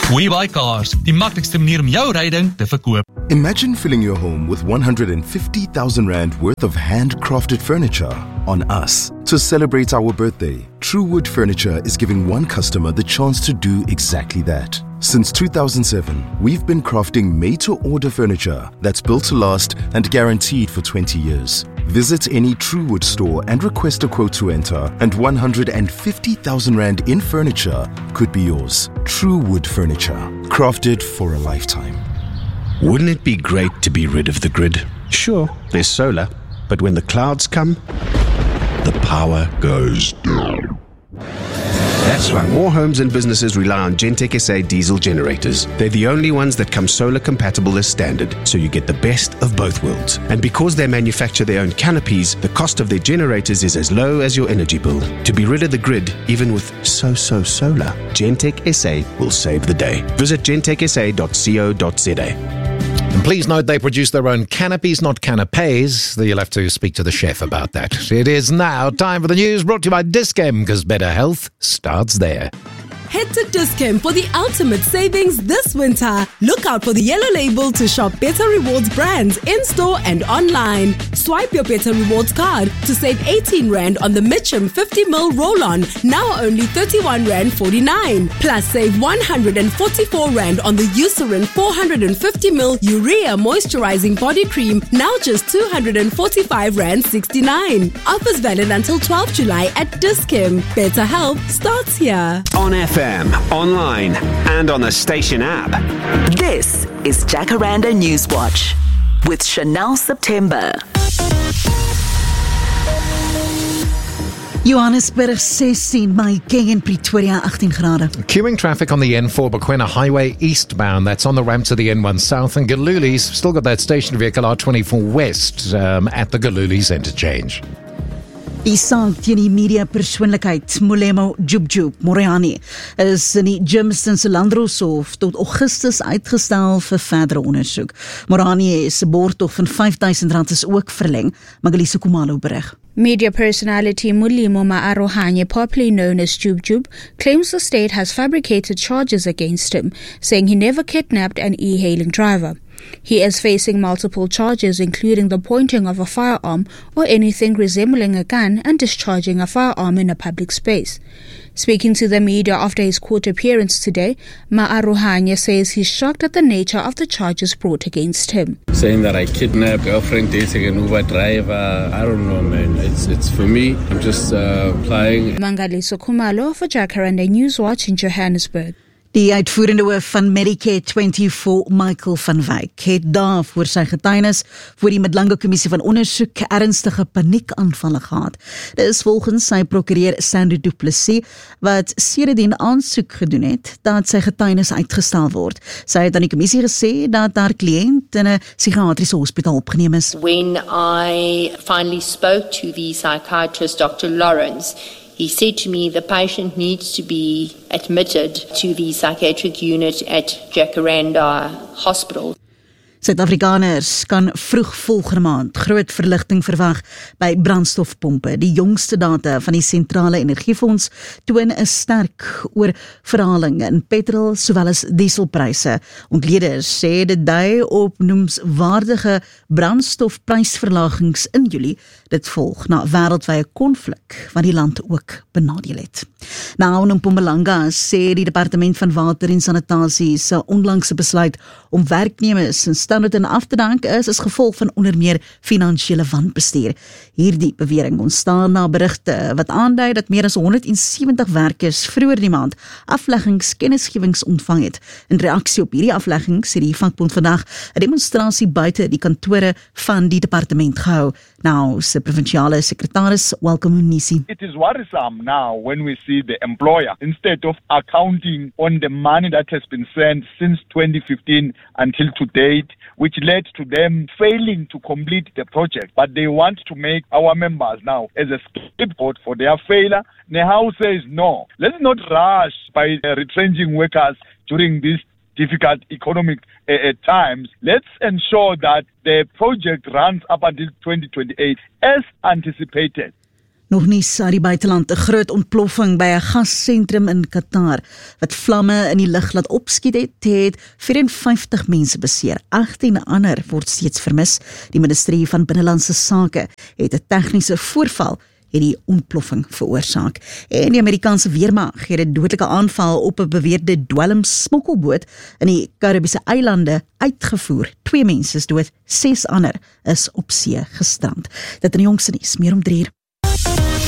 WeBuyCars, die maklikste manier om jou ryding te verkoop. Imagine filling your home with 150,000 Rand worth of handcrafted furniture on us. To celebrate our birthday, Truewood Furniture is giving one customer the chance to do exactly that. Since 2007, we've been crafting made-to-order furniture that's built to last and guaranteed for 20 years. Visit any Truewood store and request a quote to enter, and 150,000 Rand in furniture could be yours. Truewood Furniture, crafted for a lifetime. Wouldn't it be great to be rid of the grid? Sure, there's solar, but when the clouds come, the power goes down. That's why more homes and businesses rely on Gentech SA diesel generators. They're the only ones that come solar compatible as standard, so you get the best of both worlds. And because they manufacture their own canopies, the cost of their generators is as low as your energy bill. To be rid of the grid, even with so solar, Gentech SA will save the day. Visit gentechsa.co.za. And please note they produce their own canopies, not canapes. You'll have to speak to the chef about that. It is now time for the news, brought to you by Dis-Chem, because better health starts there. Head to Dis-Chem for the ultimate savings this winter. Look out for the yellow label to shop Better Rewards brands in-store and online. Swipe your Better Rewards card to save 18 Rand on the Mitchum 50ml roll-on, now only 31 Rand 49. Plus save 144 Rand on the Eucerin 450ml urea moisturizing body cream, now just 245 Rand 69. Offers valid until 12 July at Dis-Chem. Better health starts here. On FM, online, and on the station app. This is Jacaranda Newswatch with Chanel September. Johannesburg 16, Mahikeng in Pretoria 18 grade. Queuing traffic on the N4 Bequena Highway eastbound. That's on the ramp to the N1 South. And Galuli's still got that station vehicle R24 West at the Galuli's interchange. Die saak teen die media persoonlikheid Molemo Jubjub Moreani is in die Germiston se Landdroshof tot Augustus uitgestel vir verdere ondersoek. Moreani se borgtog van R5,000 is ook verleng, Magalise Kumalo berig. Media personality Mulimo Maarohanye, popularly known as Jubjub, claims the state has fabricated charges against him, saying he never kidnapped an e-hailing driver. He is facing multiple charges, including the pointing of a firearm or anything resembling a gun and discharging a firearm in a public space. Speaking to the media after his court appearance today, Maarohanye says he's shocked at the nature of the charges brought against him. Saying that I kidnapped girlfriend dating an Uber driver, I don't know, man. It's for me. I'm just applying. Mangaliso Kumalo for Jacaranda Newswatch in Johannesburg. Die uitvoerende hoof van Medicare 24, Michael van Wyk, het daarvoor sy getuienis voor die Midlange Kommissie van Ondersoek ernstige paniekaanvalle gehad. Dit is volgens sy prokureur Sandy Du Plessis, wat sedertdien aansoek gedoen het dat sy getuienis uitgestel word. Sy het aan die kommissie gesê dat haar kliënt in 'n psigiatriese hospitaal opgeneem is. When I finally spoke to the psychiatrist, Dr. Lawrence, he said to me the patient needs to be admitted to the psychiatric unit at Jacaranda Hospital. Suid-Afrikaners kan vroeg volgende maand groot verligting verwag by brandstofpompe. Die jongste data van die Sentrale Energiefonds toon 'n sterk oorverhaling in petrol sowel as dieselpryse. Ontleeders sê dit dui op noemenswaardige brandstofprysverlagings in Julie. Dit volg na wêreldwye konflik wat die land ook benadeel het. Nou in Mpumalanga sê die Departement van Water en Sanitasie se onlangse besluit om werknemers in standaarde af te dank is gevolg van onder meer finansiële wanbestuur. Hierdie bewering ontstaan na berigte wat aandui dat meer as 170 werkers vroeër die maand afleggingskennisgewings ontvang het. In reaksie op hierdie afleggings het die vakbond vandag 'n demonstrasie buite die kantore van die departement gehou. Nou, se provinsiale sekretaris Welcome Munisi. It is worrisome now when we see the employer, instead of accounting on the money that has been sent since 2015 until to date, which led to them failing to complete the project. But they want to make our members now as a scapegoat for their failure. Nehau says no. Let's not rush by retrenching workers during this difficult economic times. Let's ensure that the project runs up until 2028 as anticipated. Nog nuus uit die buiteland, 'n groot ontploffing by 'n gassentrum in Qatar wat vlamme in die lug laat opskiet het 54 mense beseer. 18 ander word steeds vermis. Die ministerie van Binnelandse Sake het 'n tegniese voorval het die ontploffing veroorsaak. En die Amerikaanse weermag het 'n dodelike aanval op 'n beweerde dwelmsmokkelboot in die Karibiese eilande uitgevoer. 2 mense is dood, 6 ander is op see gestrand. Dit in die jongste nuus, meer om 3 uur.